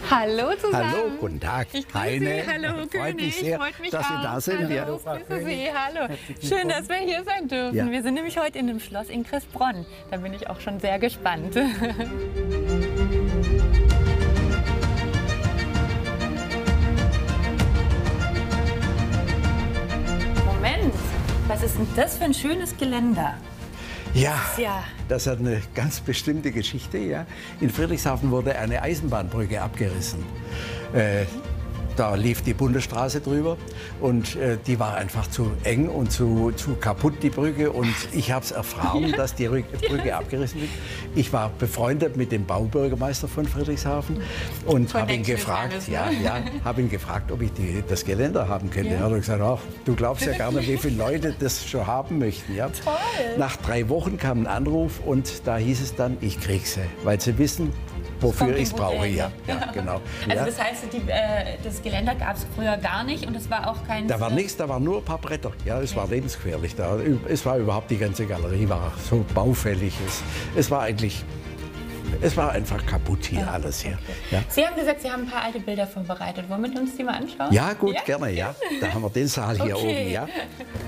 Hallo zusammen. Hallo, guten Tag. Ich grüße Sie. Hallo, freut mich König. sehr, Freut mich dass Sie auch. da sind. Hallo, Ja. grüße Sie. Hallo. Schön, dass wir hier sein dürfen. Ja. Wir sind nämlich heute in dem Schloss in Kressbronn. Da bin ich auch schon sehr gespannt. Moment, was ist denn das für ein schönes Geländer? Ja, Ja. das hat eine ganz bestimmte Geschichte. Ja. In Friedrichshafen wurde eine Eisenbahnbrücke abgerissen. Da lief die Bundesstraße drüber und die war einfach zu eng und zu kaputt, die Brücke. Und ich habe es erfahren, dass die Brücke abgerissen wird. Ich war befreundet mit dem Baubürgermeister von Friedrichshafen und habe ihn gefragt, habe ihn gefragt, ob ich das Geländer haben könnte. Er hat gesagt, ach, du glaubst ja gar nicht, wie viele Leute das schon haben möchten. Ja. Toll. Nach 3 Wochen kam ein Anruf und da hieß es dann, ich krieg sie, weil sie wissen, wofür ich es brauche. Ja, genau. Also Ja. das heißt, das Geländer gab es früher gar nicht und es war auch kein... Da war nichts, da waren nur ein paar Bretter. Ja, es war lebensgefährlich. Es war überhaupt, die ganze Galerie war so baufällig. Es war einfach kaputt hier, alles hier. Ja. Sie haben gesagt, Sie haben ein paar alte Bilder vorbereitet. Wollen wir uns die mal anschauen? Ja, gut, gerne, ja. Da haben wir den Saal hier Okay. oben, ja.